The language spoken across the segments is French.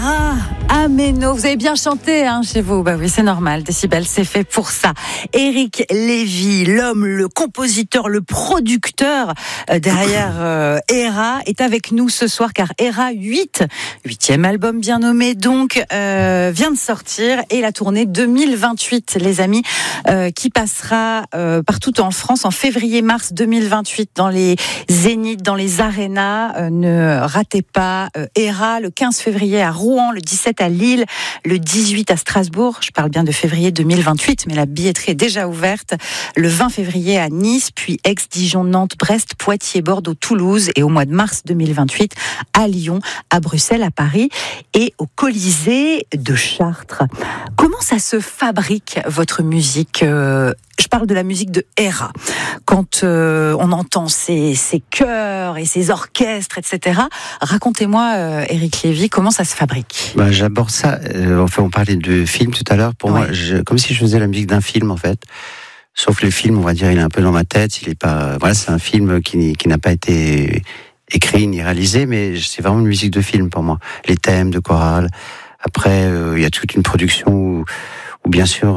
Hera, Ameno, vous avez bien chanté chez vous. Bah oui, c'est normal, Décibel, c'est fait pour ça. Éric Lévy, l'homme, le compositeur, le producteur derrière Hera, est avec nous ce soir car Hera 8e album bien nommé donc, vient de sortir et la tournée 2028, les amis, qui passera partout en France en février-mars 2028 dans les zéniths, dans les arénas. Ne ratez pas Hera, le 15 février à Rouen, le 17 à Lille, le 18 à Strasbourg. Je parle bien de février 2028, mais la billetterie est déjà ouverte. Le 20 février à Nice, puis Aix, Dijon, Nantes, Brest, Poitiers, Bordeaux, Toulouse. Et au mois de mars 2028 à Lyon, à Bruxelles, à Paris et au Colisée de Chartres. Comment ça se fabrique, votre musique ? Je parle de la musique de Hera. Quand on entend ces chœurs et ces orchestres, etc. Racontez-moi, Éric Lévy, comment ça se fabrique ? J'aborde ça. On parlait de film tout à l'heure. Pour moi, comme si je faisais la musique d'un film, en fait. Sauf que le film, on va dire, il est un peu dans ma tête. Il est pas. Voilà, c'est un film qui n'a pas été écrit ni réalisé, mais c'est vraiment une musique de film pour moi. Les thèmes de chorale. Après, il y a toute une production où bien sûr,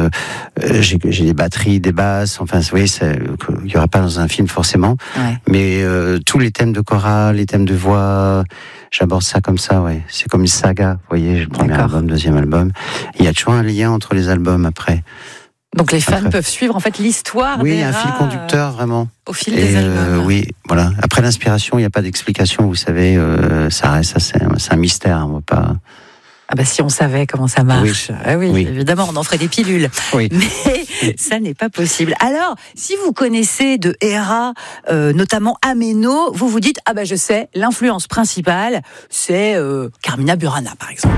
j'ai des batteries, des basses. Enfin, vous voyez, il y aura pas dans un film forcément. Ouais. Mais tous les thèmes de chorale, les thèmes de voix, j'aborde ça comme ça. Ouais, c'est comme une saga. Vous voyez, le premier album, deuxième album. Il y a toujours un lien entre les albums après. Donc les fans peuvent suivre en fait l'histoire. Oui, d'Hera, un fil conducteur vraiment. Au fil des albums. Oui, voilà. Après l'inspiration, il n'y a pas d'explication. Vous savez, ça reste, c'est un mystère. On va pas. Ah bah si on savait comment ça marche, oui, évidemment, on en ferait des pilules. Oui. Mais ça n'est pas possible. Alors, si vous connaissez de Hera, notamment Ameno, vous vous dites, ah bah je sais, l'influence principale, c'est Carmina Burana, par exemple.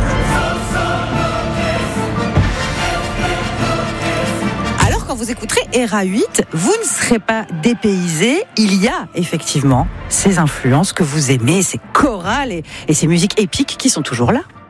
Alors, quand vous écouterez Hera 8, vous ne serez pas dépaysé. Il y a effectivement ces influences que vous aimez, ces chorales et ces musiques épiques qui sont toujours là.